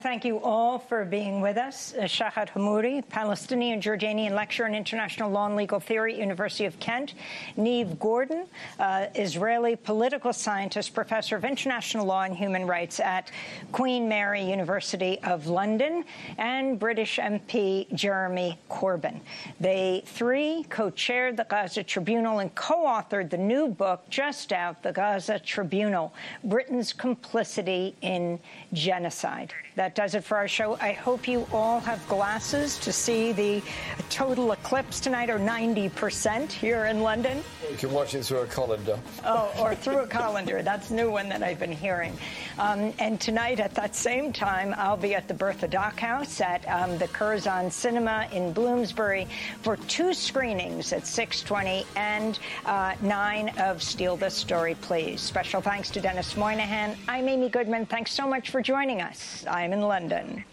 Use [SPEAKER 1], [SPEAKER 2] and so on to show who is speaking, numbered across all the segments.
[SPEAKER 1] Thank you all for being with us. Shahad Hamouri, Palestinian Jordanian lecturer in international law and legal theory, University of Kent. Niamh Gordon, Israeli political scientist, professor of international law and human rights at Queen Mary University of London, and British MP Jeremy Corbyn. They three co-chaired the Gaza Tribunal and co-authored the new book just out, The Gaza Tribunal, Britain's Complicity in Genocide. That does it for our show. I hope you all have glasses to see the total eclipse tonight, or 90% here in London.
[SPEAKER 2] You can watch it through a colander.
[SPEAKER 1] Oh, or through a colander. That's a new one that I've been hearing. And tonight at that same time, I'll be at the Bertha Dock House at the Curzon Cinema in Bloomsbury for 2 screenings at 6:20 and 9 of Steal This Story, Please. Special thanks to Dennis Moynihan. I'm Amy Goodman. Thanks so much for joining us. I'm in London.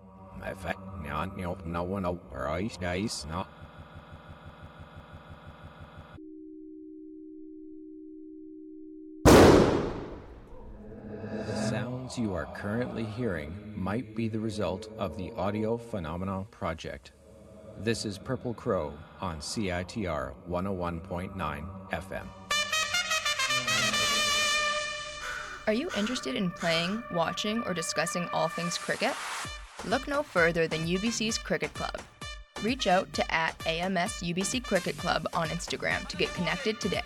[SPEAKER 3] The sounds you are currently hearing might be the result of the Audio Phenomena Project. This is Purple Crow on CITR 101.9 FM.
[SPEAKER 4] Are you interested in playing, watching, or discussing all things cricket? Look no further than UBC's Cricket Club. Reach out to @AMS UBC Cricket Club on Instagram to get connected today.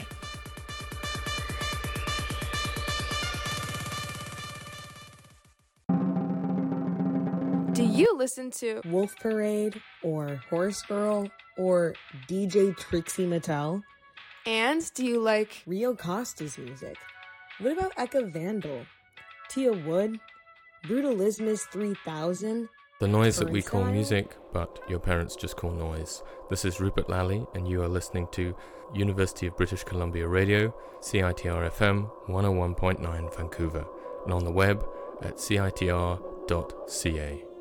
[SPEAKER 5] Do you listen to
[SPEAKER 6] Wolf Parade or Horse Girl or DJ Trixie Mattel?
[SPEAKER 5] And do you like
[SPEAKER 6] Rio Costa's music? What about Eka Vandal, Tia Wood, Brutalismus 3000?
[SPEAKER 7] The noise that we call music, but your parents just call noise. This is Rupert Lally, and you are listening to University of British Columbia Radio, CITR FM 101.9 Vancouver, and on the web at citr.ca.